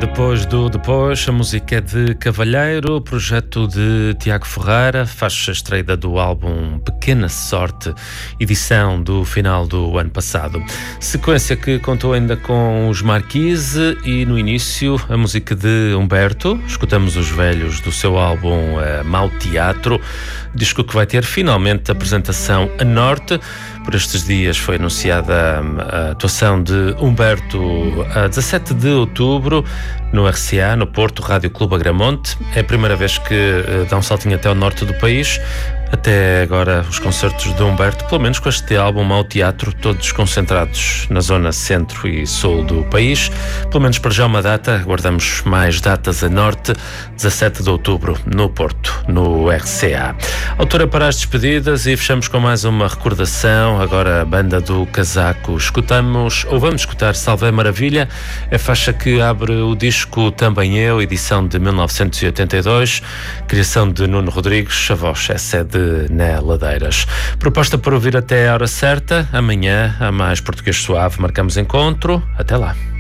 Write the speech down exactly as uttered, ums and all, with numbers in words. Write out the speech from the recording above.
Depois do Depois, a música é de Cavalheiro, projeto de Tiago Ferreira, faixa extraída do álbum Pequena Sorte, edição do final do ano passado. Sequência que contou ainda com os Marquise e no início a música de Humberto. Escutamos os velhos do seu álbum uh, Mau Teatro, disco que vai ter finalmente apresentação a norte. Por estes dias foi anunciada a atuação de Humberto a dezassete de outubro no R C A, no Porto Rádio Clube Agramonte. É a primeira vez que uh, dá um saltinho até ao norte do país. Até agora os concertos de Humberto, pelo menos com este álbum Mau Teatro, todos concentrados na zona centro e sul do país. Pelo menos para já uma data, aguardamos mais datas a norte, dezassete de outubro no Porto, no R C A. Altura para as despedidas e fechamos com mais uma recordação, agora a banda do Casaco. Escutamos, ou vamos escutar Salve Maravilha, a faixa que abre o disco Também Eu, edição de mil novecentos e oitenta e dois, criação de Nuno Rodrigues, a voz essa é de Né Ladeiras. Proposta para ouvir até a hora certa. Amanhã, a mais Português Suave, marcamos encontro. Até lá.